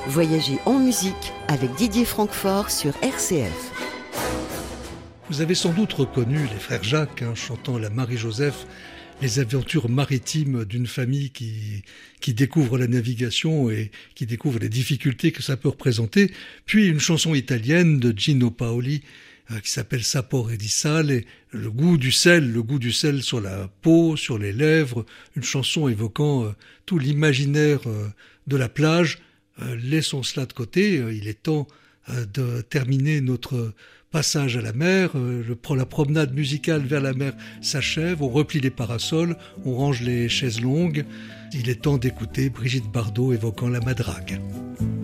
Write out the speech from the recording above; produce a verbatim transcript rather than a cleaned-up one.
Voyagez en musique avec Didier Francfort sur R C F. Vous avez sans doute reconnu les frères Jacques hein, chantant la Marie-Joseph, les aventures maritimes d'une famille qui, qui découvre la navigation et qui découvre les difficultés que ça peut représenter. Puis une chanson italienne de Gino Paoli euh, qui s'appelle Sapore di Sale, et le goût du sel, le goût du sel sur la peau, sur les lèvres, une chanson évoquant euh, tout l'imaginaire euh, de la plage. Euh, laissons cela de côté, euh, il est temps euh, de terminer notre passage à la mer, euh, le, la promenade musicale vers la mer s'achève, on replie les parasols, on range les chaises longues, il est temps d'écouter Brigitte Bardot évoquant la madrague.